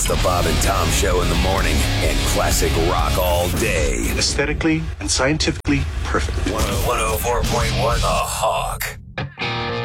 It's the Bob and Tom Show in the morning and classic rock all day. Aesthetically and scientifically perfect. 104.1 The Hawk.